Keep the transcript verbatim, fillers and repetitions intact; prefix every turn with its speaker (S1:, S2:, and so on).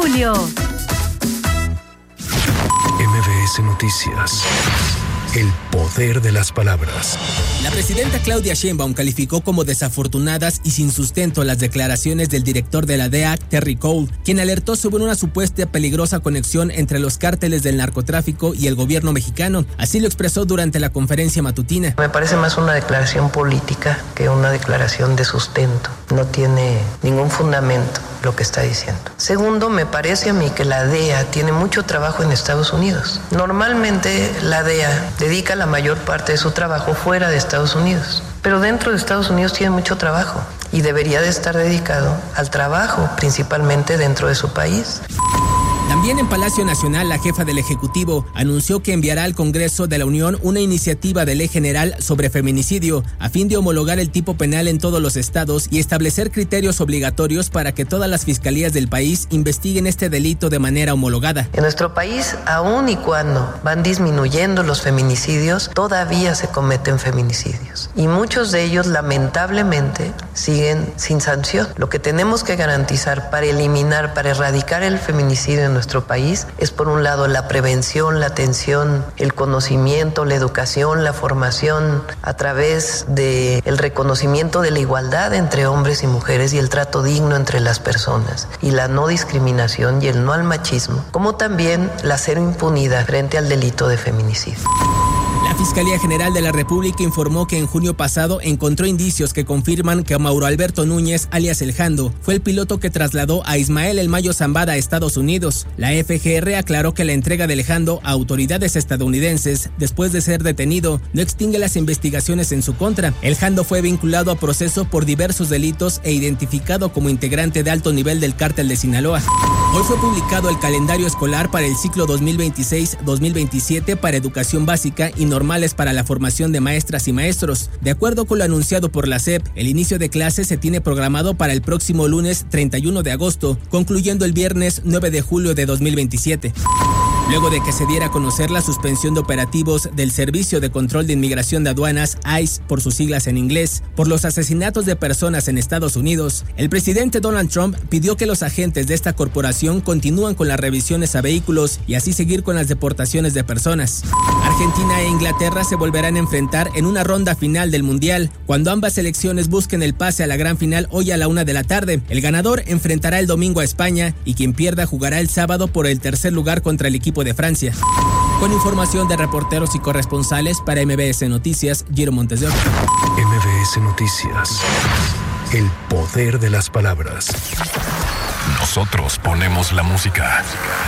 S1: julio.
S2: M V S Noticias. El poder de las palabras.
S3: La presidenta Claudia Sheinbaum calificó como desafortunadas y sin sustento las declaraciones del director de la D E A, Terry Cole, quien alertó sobre una supuesta peligrosa conexión entre los cárteles del narcotráfico y el gobierno mexicano. Así lo expresó durante la conferencia matutina.
S4: Me parece más una declaración política que una declaración de sustento. No tiene ningún fundamento lo que está diciendo. Segundo, me parece a mí que la D E A tiene mucho trabajo en Estados Unidos. Normalmente la D E A dedica la mayor parte de su trabajo fuera de Estados Unidos, pero dentro de Estados Unidos tiene mucho trabajo y debería de estar dedicado al trabajo, principalmente dentro de su país.
S3: También en Palacio Nacional, la jefa del Ejecutivo anunció que enviará al Congreso de la Unión una iniciativa de ley general sobre feminicidio a fin de homologar el tipo penal en todos los estados y establecer criterios obligatorios para que todas las fiscalías del país investiguen este delito de manera homologada.
S4: En nuestro país, aun y cuando van disminuyendo los feminicidios, todavía se cometen feminicidios y muchos de ellos lamentablemente siguen sin sanción. Lo que tenemos que garantizar para eliminar, para erradicar el feminicidio en nuestro país es, por un lado, la prevención, la atención, el conocimiento, la educación, la formación a través del reconocimiento de la igualdad entre hombres y mujeres y el trato digno entre las personas y la no discriminación y el no al machismo, como también la cero impunidad frente al delito de feminicidio.
S3: La Fiscalía General de la República informó que en junio pasado encontró indicios que confirman que Mauro Alberto Núñez, alias El Jando, fue el piloto que trasladó a Ismael El Mayo Zambada a Estados Unidos. La F G R aclaró que la entrega del Jando a autoridades estadounidenses, después de ser detenido, no extingue las investigaciones en su contra. El Jando fue vinculado a proceso por diversos delitos e identificado como integrante de alto nivel del cártel de Sinaloa. Hoy fue publicado el calendario escolar para el ciclo dos mil veintiséis dos mil veintisiete para educación básica y normales para la formación de maestras y maestros. De acuerdo con lo anunciado por la S E P, el inicio de clases se tiene programado para el próximo lunes treinta y uno de agosto, concluyendo el viernes nueve de julio de dos mil veintisiete. Luego de que se diera a conocer la suspensión de operativos del Servicio de Control de Inmigración de Aduanas, I C E, por sus siglas en inglés, por los asesinatos de personas en Estados Unidos, el presidente Donald Trump pidió que los agentes de esta corporación continúen con las revisiones a vehículos y así seguir con las deportaciones de personas. Argentina e Inglaterra se volverán a enfrentar en una ronda final del Mundial, cuando ambas selecciones busquen el pase a la gran final hoy a la una de la tarde. El ganador enfrentará el domingo a España y quien pierda jugará el sábado por el tercer lugar contra el equipo de Francia. Con información de reporteros y corresponsales para M V S Noticias, Giro Montes de Oca.
S2: M V S Noticias. El poder de las palabras. Nosotros ponemos la música.